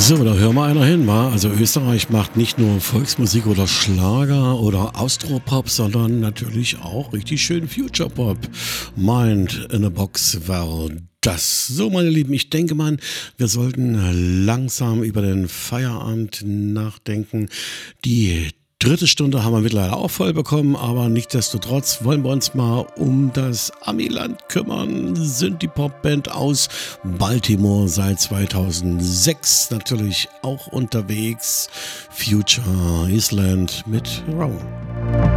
So, da hör mal einer hin, wa? Also Österreich macht nicht nur Volksmusik oder Schlager oder Austropop, sondern natürlich auch richtig schön Futurepop. Mind in a Box war das. So, meine Lieben, ich denke mal, wir sollten langsam über den Feierabend nachdenken. Die dritte Stunde haben wir mittlerweile auch voll bekommen, aber nichtsdestotrotz wollen wir uns mal um das Amiland kümmern. Synthie-Pop-Band aus Baltimore seit 2006 natürlich auch unterwegs. Future Island mit Rowan.